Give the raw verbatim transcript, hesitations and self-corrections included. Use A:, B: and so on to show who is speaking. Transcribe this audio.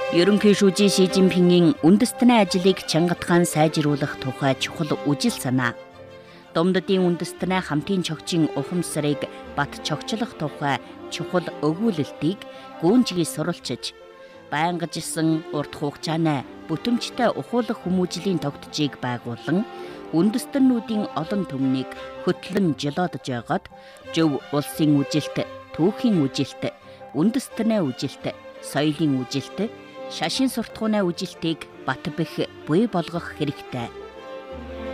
A: Ерөнхий шүүжийн Ши Жинпингийн үндэстний ажлыг чангатгаан сайжруулах тухай чухал үжил санаа. Домдодын үндэстний хамтын чогчийн ухамсарыг бат чогчлох тухай чухал өгүүлэлтийг гүнжгий суралцж, байнгажсэн урт хугацааны бүтэмжтэй ухуулах хүмүүжлийн тогтжийг байгуулан үндэстнүүдийн олон түмнийг хөтлөн жолоодож байгаад зөв улсын үжилт, түүхийн үжилт, үндэстний үжилт, соёлын үжилт, шашин суртахууны үжилтийг бат бэх буй болгох хэрэгтэй.